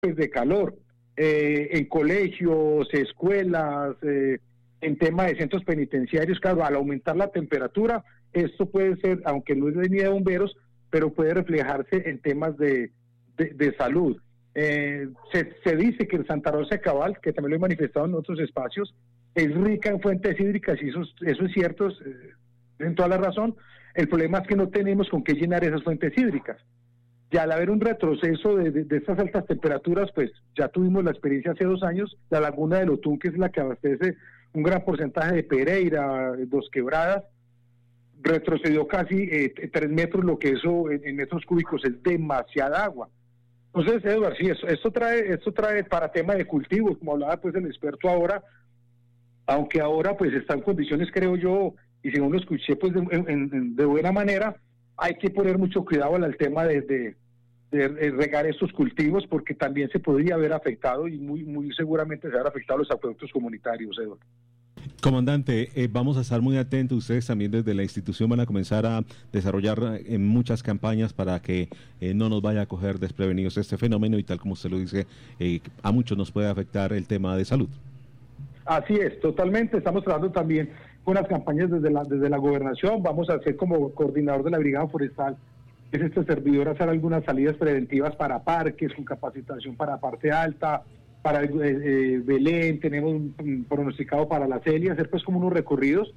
pues, de calor, en colegios, escuelas, en tema de centros penitenciarios. Claro, al aumentar la temperatura, esto puede ser, aunque no es de línea de bomberos, pero puede reflejarse en temas de salud. Se dice que el Santa Rosa de Cabal, que también lo he manifestado en otros espacios, es rica en fuentes hídricas, y eso es cierto, en toda la razón. El problema es que no tenemos con qué llenar esas fuentes hídricas. Y al haber un retroceso de estas altas temperaturas, pues ya tuvimos la experiencia hace 2 años, la laguna del Otún, que es la que abastece un gran porcentaje de Pereira, Dos Quebradas, retrocedió casi 3 metros, lo que eso en metros cúbicos es demasiada agua. Entonces, Eduardo, sí, esto trae para tema de cultivos, como hablaba pues el experto ahora, aunque ahora pues está en condiciones, creo yo, y según lo escuché pues de buena manera, hay que poner mucho cuidado al tema de regar estos cultivos, porque también se podría haber afectado, y muy seguramente se habrá afectado los acueductos comunitarios, Eduardo. Comandante, vamos a estar muy atentos. Ustedes también desde la institución van a comenzar a desarrollar muchas campañas para que no nos vaya a coger desprevenidos este fenómeno, y tal como usted lo dice, a muchos nos puede afectar el tema de salud. Así es, totalmente. Estamos trabajando también con las campañas desde la gobernación. Vamos a hacer como coordinador de la Brigada Forestal, que es este servidor, hacer algunas salidas preventivas para parques, con capacitación para parte alta, para Belén, tenemos un pronosticado para la Celia, hacer pues como unos recorridos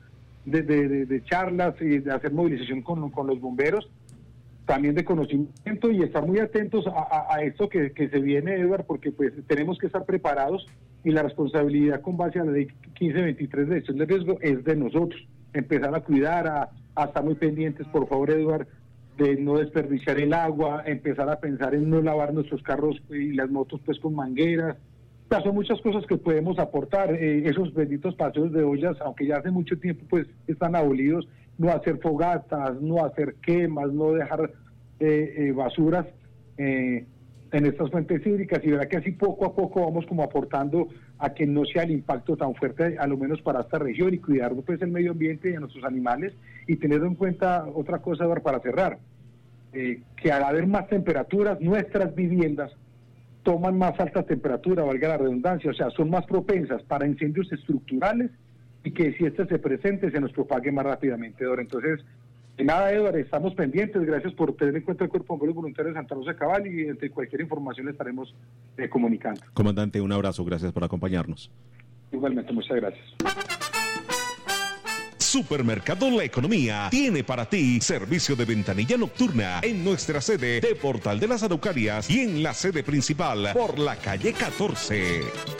de charlas y de hacer movilización con los bomberos, también de conocimiento, y estar muy atentos a esto que se viene, Eduardo, porque pues tenemos que estar preparados, y la responsabilidad con base a la ley 1523 de gestión de riesgo es de nosotros, empezar a cuidar, a estar muy pendientes, por favor, Eduardo, de no desperdiciar el agua, empezar a pensar en no lavar nuestros carros y las motos pues con mangueras. O sea, son muchas cosas que podemos aportar. Esos benditos paseos de ollas, aunque ya hace mucho tiempo pues están abolidos, no hacer fogatas, no hacer quemas, no dejar basuras en estas fuentes hídricas, y verá que así poco a poco vamos como aportando a que no sea el impacto tan fuerte, a lo menos para esta región, y cuidar pues el medio ambiente y a nuestros animales, y tener en cuenta otra cosa, Eduardo, para cerrar, que al haber más temperaturas, nuestras viviendas toman más alta temperatura, valga la redundancia, o sea, son más propensas para incendios estructurales, y que si este se presente, se nos propague más rápidamente, Eduardo. Entonces, nada, Eduardo, estamos pendientes. Gracias por tener en cuenta el Cuerpo de Bomberos Voluntarios de Santa Rosa de Cabal, y ante cualquier información le estaremos comunicando. Comandante, un abrazo, gracias por acompañarnos. Igualmente, muchas gracias. Supermercado La Economía tiene para ti servicio de ventanilla nocturna en nuestra sede de Portal de las Araucarias y en la sede principal por la calle 14.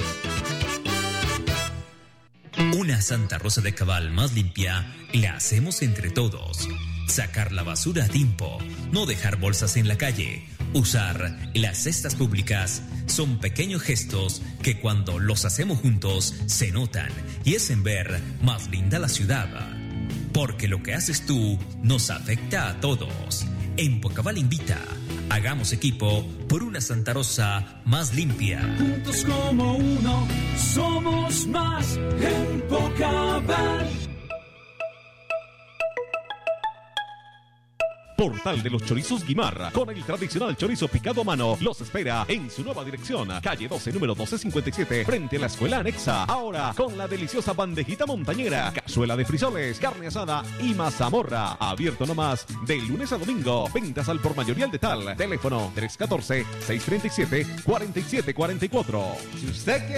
Una Santa Rosa de Cabal más limpia la hacemos entre todos. Sacar la basura a tiempo, no dejar bolsas en la calle, usar las cestas públicas, son pequeños gestos que cuando los hacemos juntos se notan y hacen ver más linda la ciudad. Porque lo que haces tú nos afecta a todos. En Pocabal invita, hagamos equipo por una Santa Rosa más limpia. Juntos como uno, somos más en Pocabal. Portal de los Chorizos Guimarra, con el tradicional chorizo picado a mano, los espera en su nueva dirección, calle 12, número 1257, frente a la escuela anexa. Ahora con la deliciosa bandejita montañera, cazuela de frisoles, carne asada y mazamorra. Abierto nomás de lunes a domingo. Ventas al por mayoría al detal. Teléfono 314-637-4744. Si usted quiere